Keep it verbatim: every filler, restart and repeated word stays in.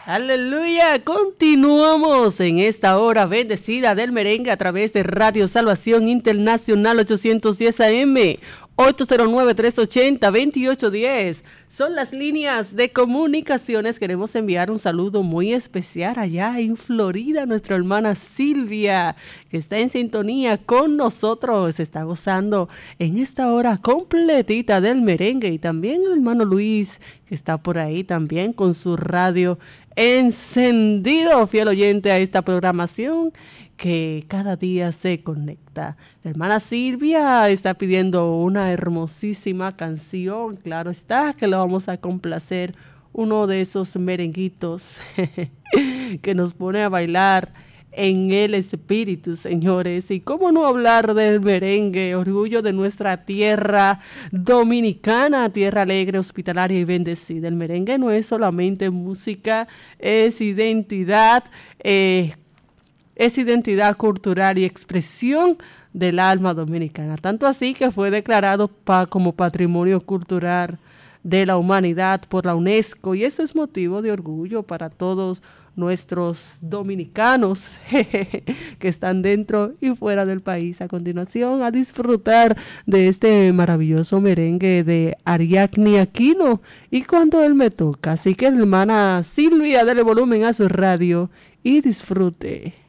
Aleluya, continuamos en esta hora bendecida del merengue a través de Radio Salvación Internacional ochocientos diez A M, ocho cero nueve, tres ocho cero, dos ocho uno cero. Son las líneas de comunicaciones. Queremos enviar un saludo muy especial allá en Florida, nuestra hermana Silvia, que está en sintonía con nosotros, está gozando en esta hora completita del merengue, y también el hermano Luis, que está por ahí también con su radio encendido, fiel oyente a esta programación que cada día se conecta. La hermana Silvia está pidiendo una hermosísima canción, claro está, que lo vamos a complacer, uno de esos merenguitos que nos pone a bailar en el espíritu, señores. Y cómo no hablar del merengue, orgullo de nuestra tierra dominicana, tierra alegre, hospitalaria y bendecida. El merengue no es solamente música, es identidad, eh, es identidad cultural y expresión del alma dominicana. Tanto así que fue declarado pa, como patrimonio cultural de la humanidad por la UNESCO, y eso es motivo de orgullo para todos nuestros dominicanos que están dentro y fuera del país. A continuación, a disfrutar de este maravilloso merengue de Ariadne Aquino, y cuando él me toca. Así que, hermana Silvia, dele volumen a su radio y disfrute.